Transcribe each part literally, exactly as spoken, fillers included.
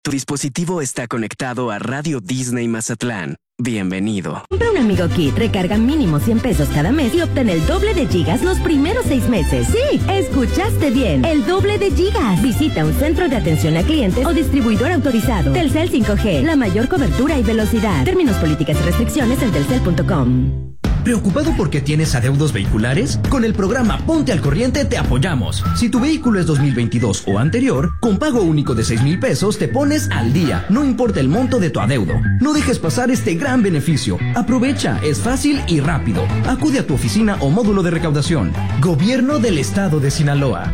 Tu dispositivo está conectado a Radio Disney Mazatlán. Bienvenido. Compra un Amigo Kit, recarga mínimo cien pesos cada mes y obtén el doble de gigas los primeros seis meses. Sí, escuchaste bien, el doble de gigas. Visita un centro de atención a clientes o distribuidor autorizado. Telcel cinco G, la mayor cobertura y velocidad. Términos, políticas y restricciones en telcel punto com. ¿Preocupado porque tienes adeudos vehiculares? Con el programa Ponte al Corriente te apoyamos. Si tu vehículo es dos mil veintidós o anterior, con pago único de seis mil pesos te pones al día, no importa el monto de tu adeudo. No dejes pasar este gran beneficio. Aprovecha, es fácil y rápido. Acude a tu oficina o módulo de recaudación. Gobierno del Estado de Sinaloa.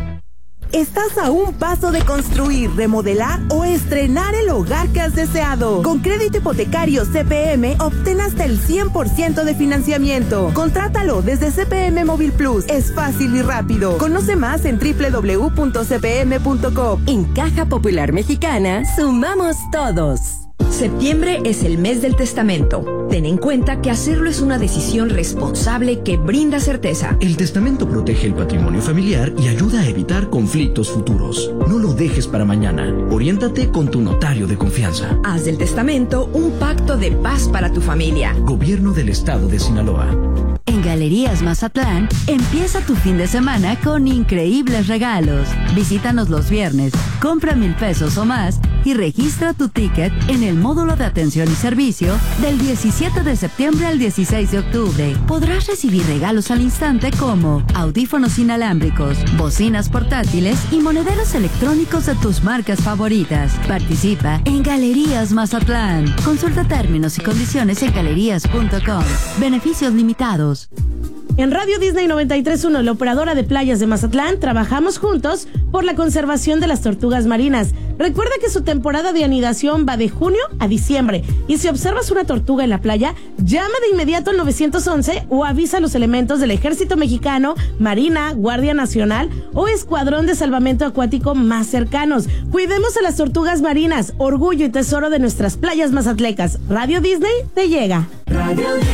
Estás a un paso de construir, remodelar o estrenar el hogar que has deseado. Con crédito hipotecario C P M, obtén hasta el cien por ciento de financiamiento. Contrátalo desde C P M Móvil Plus. Es fácil y rápido. Conoce más en doble u doble u doble u punto c p m punto com. En Caja Popular Mexicana, sumamos todos. Septiembre es el mes del testamento. Ten en cuenta que hacerlo es una decisión responsable que brinda certeza. El testamento protege el patrimonio familiar y ayuda a evitar conflictos futuros. No lo dejes para mañana. Oriéntate con tu notario de confianza. Haz del testamento un pacto de paz para tu familia. Gobierno del Estado de Sinaloa. En Galerías Mazatlán, empieza tu fin de semana con increíbles regalos. Visítanos los viernes, compra mil pesos o más y registra tu ticket en el módulo de atención y servicio del diecisiete de septiembre al dieciséis de octubre. Podrás recibir regalos al instante como audífonos inalámbricos, bocinas portátiles y monederos electrónicos de tus marcas favoritas. Participa en Galerías Mazatlán. Consulta términos y condiciones en galerías punto com. Beneficios limitados. En Radio Disney noventa y tres punto uno, la operadora de playas de Mazatlán, trabajamos juntos por la conservación de las tortugas marinas. Recuerda que su temporada de anidación va de junio a diciembre y si observas una tortuga en la playa, llama de inmediato al nueve once o avisa a los elementos del Ejército Mexicano, Marina, Guardia Nacional o Escuadrón de Salvamento Acuático más cercanos. Cuidemos a las tortugas marinas, orgullo y tesoro de nuestras playas mazatlecas. Radio Disney te llega. Radio